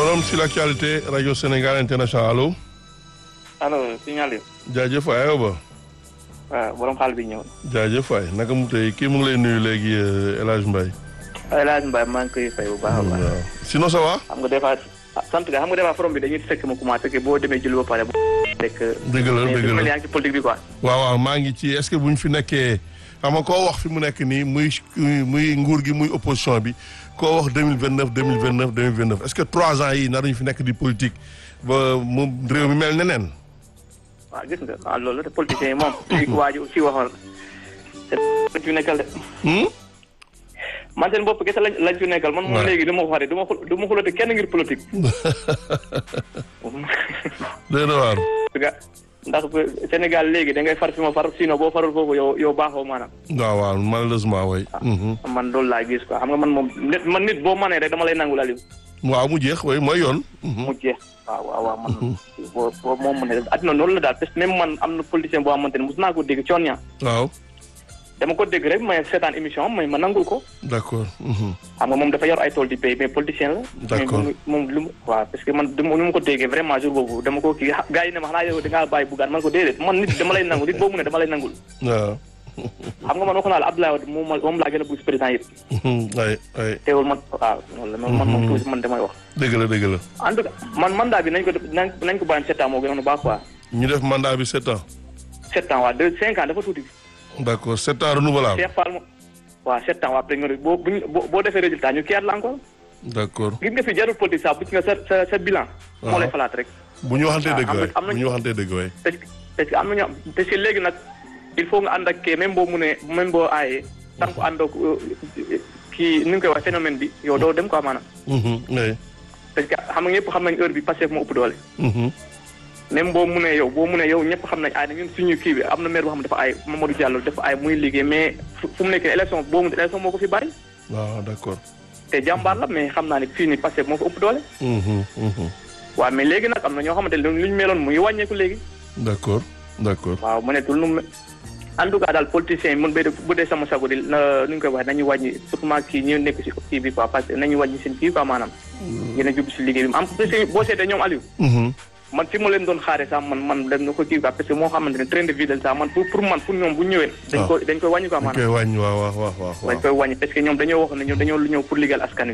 Forum sur l'actualité Radio Sénégal International allo. allo signalé. jaajëf waay Ayoba. waaw borom xaal bi ñëw. jaajëf waay naka mu tey kii mu ngi lay nuyu léegi El Hadj Mbaye. El Hadj Mbaye maa ngi koy fay bu baax a baax. waaw sinon ça va. xam nga des fois sant nga xam nga des fois forum bi dañuy fekk ma commencé que boo demee julli ba pare. dëgg la yaa ngi ci politique bi quoi. waaw maa ngi ci est-ce que bu ñu fi nekkee xam nga koo wax fi mu nekk nii muy nguur gi muy opposition bi koo wax 2029 est-ce que 3 ans yi naruñu fi nekk di politique ba mu réew mi mel neneen. waaw gis nga waaw loolu te politiciens yi moom. ci waaju ci waxoon. lañ fi nekkal de. man seen bopp kese lañ fi nekkal man moom léegi du ma ko waxee du ma xulati kenn ngir politique. dëgg la waar. ndax Sénégal léegi da ngay far fi ma far sinon boo farul foofu yow baaxoo maanaam. waaw malheureusement way. man loolu laa gis quoi xam nga man moom nit boo mënee rek dama lay nangul Aliou. waaw mu jeex way mooy yoon. mu jeex waaw man. boo moom mu ne adduna noonu la daal parce que même man am na politicien boo xamante ne mos naa ko dégg coon ñaa. waaw. dama ko dégg rek may seetaan émission am ma nangul ko. d'accord. xam nga moom dafa yor ay tool di pay mais politicien la. d'accord moom lu waaw parce que man ni ma ko déggee vraiment jour boobu dama ko kii gars yi ne ma xanaa yow da ngaa bàyyi Bougane man ko déedéet man nit dama lay nangul nit boobu ne dama lay nangul. waaw. xam nga man waxoon naa la Abdoulaye Wade moom laa gën a bëgg président yëpp. ay teewul man waaw loolu la man moom toujours man damay wax. dëgg la. en tout cas man mandat bi nañ ko bàyyi 7 ans moo gënoon baax quoi. ñu def mandat bi 7 ans. 7 ans waaw 5 ans dafa tuuti. d'accord 7 ans renouvelable. Cheikh Fall moom waaw 7 ans waa après nga boo defee résultat ñu kiyaat la encore. d'accord. gis nga fi jarul politique sax bu ci nga sa bilan. moo lay falaat rek. bu ñu waxantee dëgg waay bu ñu waxantee dëgg waay. parce que am na ñoo parce que léegi nag il faut nga ànd ak kii même boo munee même boo aayee. tant que ànd ak kii ni nga koy wax phénomène bi yow doo dem quoi maanaam. oui. parce que xam nga ñëpp xam nañ heure bi passé moo ëpp doole. même boo munee yow ñëpp xam nañ aay na ñun suñu kii bi am na maire boo xam ne dafa aay Mamadou Diallo dafa aay muy liggéey mais fu mu nekk élection moo ko fi bari. waaw d'accord. te jàmbaar la mais xam naa ne fii nii passé moo ko ëpp doole. waaw mais léegi nag am na ñoo xamante ne lu ñu meloon mu ngi wàññeeku léegi. d'accord. waaw mu nekkul nu en tout cas daal politiciens yi man bu dee sama sago di nu ñu koy waxee nañu wàññi surtout kii ñu nekk si kii bi quoi parce que nañu wàññi seen kii quoi maanaam. gën a jub si liggéey bi am boo seetee ñoom Aliou. man fi ma leen doon xaaree sax man dem na ko kii quoi parce que moo xamante ne train de vie sax man pour ñoom bu ñëwee. dañ koy wàññi quoi maanaam. dañ koy wàññi waaw. dañ koy wàññi parce que ñoom dañoo wax ne ñoom dañoo lu ñëw pour liggéeyal askan wi.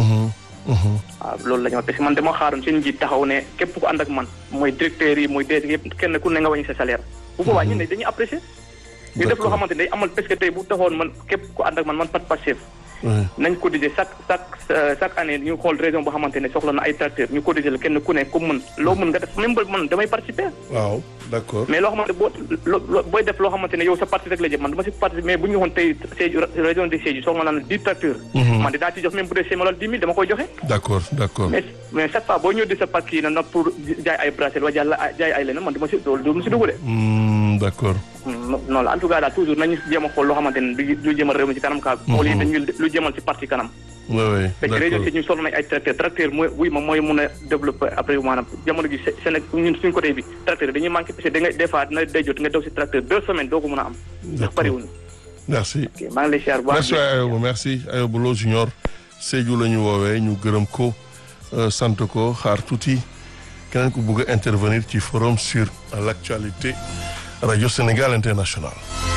waaw loolu la ñu wax parce que man dama xaaroon seen njiit taxaw ne képp ku ànd ak man mooy directeur yi mooy DG yëpp kenn ku ne nga wàññi sa salaire. bu boobaa ñu ne dañuy apprécier. ñu def loo xamante ne day amal parce que tey bu taxoon man képp ku ànd ak man pat Pastef nañ cotiser chaque année ñu xool région boo xamante ne soxla na ay tracteurs ñu cotiser la kenn ku ne ku mën loo mën nga def même man damay participer. waaw d'accord. mais loo xamante booy def loo xamante ne yow sa parti rek la jëm man dama si participer mais bu ñu waxoon tey Sédhiou région de Sédhiou soxla na 10 tracteurs. man dinaa ci jox même bu dee séemalal 10 000 dama koy joxe. d'accord. mais chaque fois boo ñëw di sa parti na pour jaay ay bracelet wala jaay ay leneen man dama si dugg de. d'accord. non la en tout cas daal toujours nañu jéem a xool loo xamante ne lu jëmal réew mi ci kanam kaa xool yi dañu lu jëmal ci parti kanam. oui parce que région si ñu soxla nañ ay tracteur mooy mun a développer après maanaam jamono gi Sénégal ñun suñu côté bi tracteur dañuy manqué parce que da ngay des fois dina day jot nga daw si tracteur 2 semaines doo ko mën a am. ndax bariwuñu. merci. ok maa ngi lay siyaar bu baax. merci Ayoba Lo Junior Sédhiou la ñu woowee ñu gërëm ko sant ko xaar tuuti keneen ku bëgg a intervenir ci forum sur l'actualité Radio Sénégal International.